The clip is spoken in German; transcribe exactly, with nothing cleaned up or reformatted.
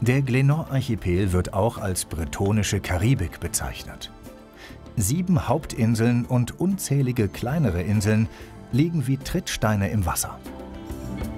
Der Glénan-Archipel wird auch als bretonische Karibik bezeichnet. Sieben Hauptinseln und unzählige kleinere Inseln liegen wie Trittsteine im Wasser.